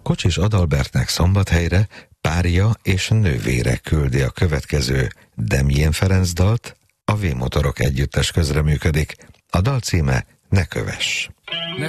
Kocsis Adalbertnek Szombathelyre párja és nővére küldi a következő Demjén Ferenc dalt, a V-Motorok együttes közreműködik. A dal címe Ne kövess!